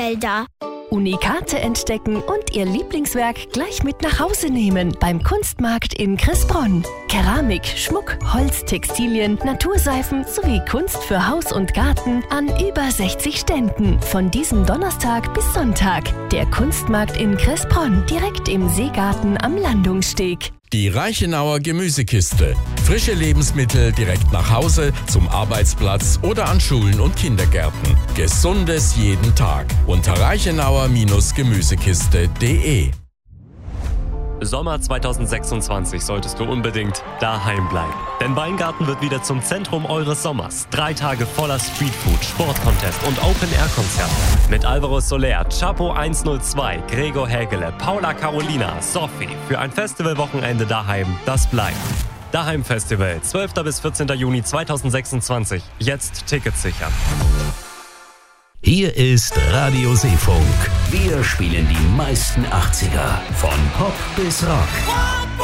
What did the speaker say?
Felder. Unikate entdecken und ihr Lieblingswerk gleich mit nach Hause nehmen beim Kunstmarkt in Cressbronn. Keramik, Schmuck, Holz, Textilien, Naturseifen sowie Kunst für Haus und Garten an über 60 Ständen. Von diesem Donnerstag bis Sonntag. Der Kunstmarkt in Cressbronn, direkt im Seegarten am Landungssteg. Die Reichenauer Gemüsekiste. Frische Lebensmittel direkt nach Hause, zum Arbeitsplatz oder an Schulen und Kindergärten. Gesundes jeden Tag. Unter reichenauer-gemüsekiste.de. Sommer 2026 solltest du unbedingt daheim bleiben. Denn Weingarten wird wieder zum Zentrum eures Sommers. 3 Tage voller Streetfood, Sportcontest und Open-Air-Konzerte. Mit Alvaro Soler, Chapo 102, Gregor Hägele, Paula Carolina, Sophie. Für ein Festivalwochenende daheim, das bleibt. Daheim Festival, 12. bis 14. Juni 2026. Jetzt Tickets sichern. Hier ist Radio Seefunk. Wir spielen die meisten 80er. Von Pop bis Rock.